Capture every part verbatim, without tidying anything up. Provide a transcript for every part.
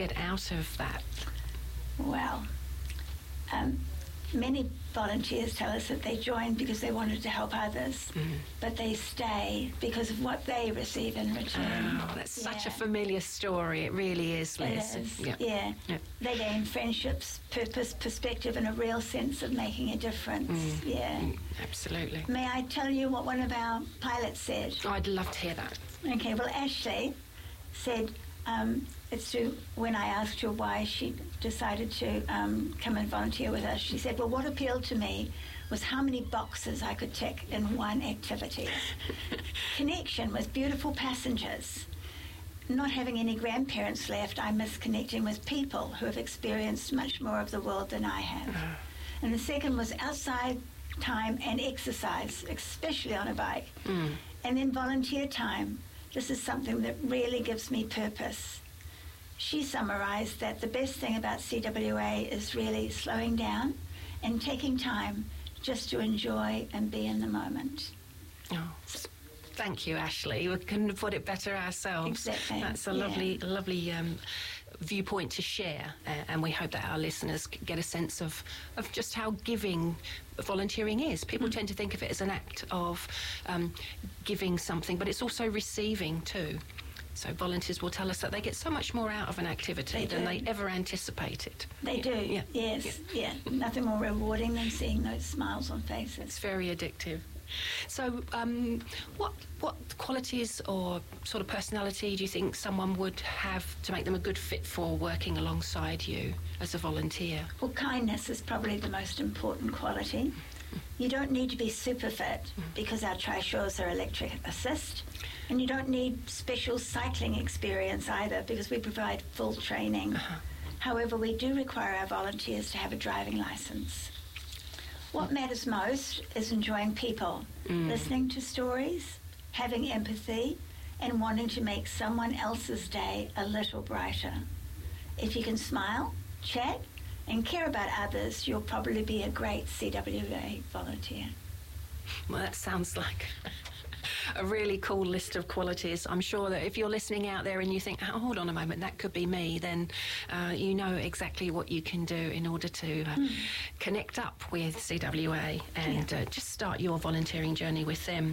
get out of that? Well, um, many volunteers tell us that they joined because they wanted to help others, mm. but they stay because of what they receive in return. Oh, that's yeah. such a familiar story. It really is, Liz. It is, yeah. yeah. yeah. They gain friendships, purpose, perspective, and a real sense of making a difference. Mm. Yeah. Mm, absolutely. May I tell you what one of our pilots said? Oh, I'd love to hear that. Okay, well, Ashley said, um, it's to when I asked her why she decided to um, come and volunteer with us, she said, well, what appealed to me was how many boxes I could tick in one activity. Connection with beautiful passengers. Not having any grandparents left, I miss connecting with people who have experienced much more of the world than I have. Uh-huh. And the second was outside time and exercise, especially on a bike. Mm. And then volunteer time. This is something that really gives me purpose. She summarised that the best thing about C W A is really slowing down and taking time just to enjoy and be in the moment. Oh, thank you, Ashley. We couldn't have put it better ourselves. Exactly. That's a yeah. lovely, lovely um, viewpoint to share, uh, and we hope that our listeners get a sense of, of just how giving volunteering is. People mm. tend to think of it as an act of um, giving something, but it's also receiving too. So volunteers will tell us that they get so much more out of an activity they than they ever anticipated. They yeah. do, yeah. yes. Yeah. yeah. Nothing more rewarding than seeing those smiles on faces. It's very addictive. So um, what what qualities or sort of personality do you think someone would have to make them a good fit for working alongside you as a volunteer? Well, kindness is probably the most important quality. You don't need to be super fit because our trishaws are electric assist, and you don't need special cycling experience either because we provide full training. Uh-huh. However, we do require our volunteers to have a driving license. What matters most is enjoying people, mm. listening to stories, having empathy, and wanting to make someone else's day a little brighter. If you can smile, chat, and care about others, you'll probably be a great C W A volunteer. Well, that sounds like a really cool list of qualities. I'm sure that if you're listening out there and you think, oh, hold on a moment, that could be me, then uh, you know exactly what you can do in order to uh, mm. connect up with C W A and yeah. uh, just start your volunteering journey with them.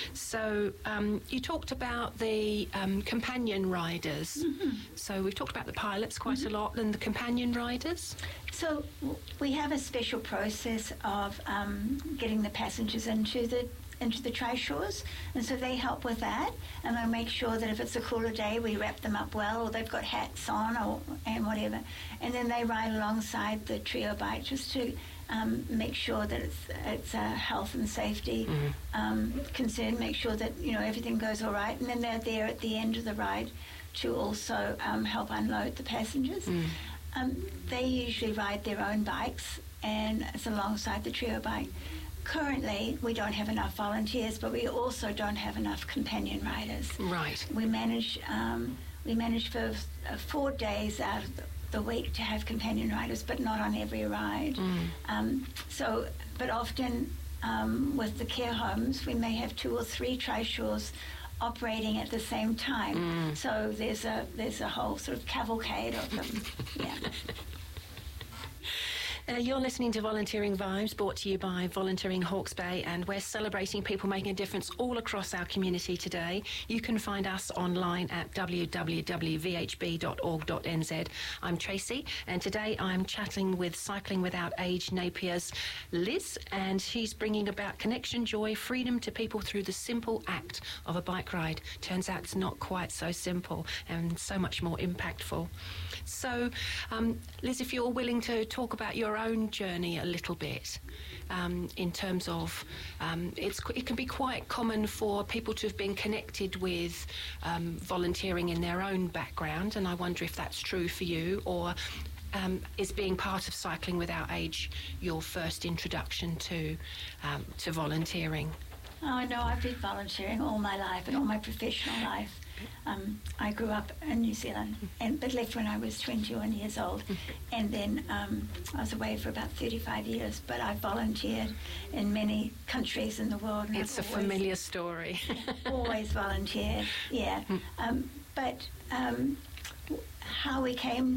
So um, you talked about the um, companion riders. Mm-hmm. So we've talked about the pilots quite mm-hmm. a lot, and the companion riders. So we have a special process of um, getting the passengers into the into the trishaws, and so they help with that, and they make sure that if it's a cooler day we wrap them up well, or they've got hats on or and whatever, and then they ride alongside the trio bike just to um, make sure that it's it's a health and safety mm-hmm. um, concern, make sure that you know everything goes all right, and then they're there at the end of the ride to also um, help unload the passengers. Mm. Um, they usually ride their own bikes, and it's alongside the trio bike. Currently, we don't have enough volunteers, but we also don't have enough companion riders. Right. We manage um, we manage for uh, four days out of the week to have companion riders, but not on every ride. Mm. Um, so, but often um, with the care homes, we may have two or three trishaws operating at the same time. Mm. So there's a there's a whole sort of cavalcade of them. Yeah. Uh, you're listening to Volunteering Vibes, brought to you by Volunteering Hawke's Bay, and we're celebrating people making a difference all across our community today. You can find us online at w w w dot v h b dot org dot n z. I'm Tracy, and today I'm chatting with Cycling Without Age Napier's Liz, and she's bringing about connection, joy, freedom to people through the simple act of a bike ride. Turns out it's not quite so simple and so much more impactful. So, um, Liz, if you're willing to talk about your own journey a little bit, um, in terms of um, it's it can be quite common for people to have been connected with um, volunteering in their own background, and I wonder if that's true for you, or um, is being part of Cycling Without Age your first introduction to um, to volunteering? Oh no, I've been volunteering all my life and all my professional life. Um, I grew up in New Zealand, and but left when I was twenty-one years old, and then um, I was away for about thirty-five years. But I volunteered in many countries in the world. And it's I've a always, familiar story. always volunteered, yeah. Um, but um, how we came